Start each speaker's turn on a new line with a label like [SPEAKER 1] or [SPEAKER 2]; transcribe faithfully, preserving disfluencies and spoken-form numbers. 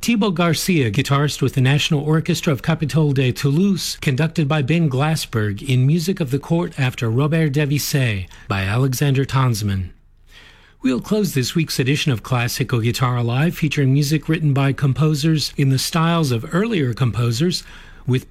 [SPEAKER 1] Thibaut Garcia, guitarist with the National Orchestra of Capitole de Toulouse, conducted by Ben Glassberg in Music of the Court after Robert Debussy by Alexander Tansman. We'll close this week's edition of Classical Guitar Alive featuring music written by composers in the styles of earlier composers with